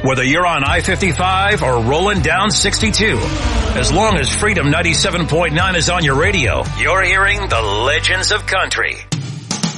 Whether you're on I-55 or rolling down 62, as long as Freedom 97.9 is on your radio, you're hearing the Legends of Country.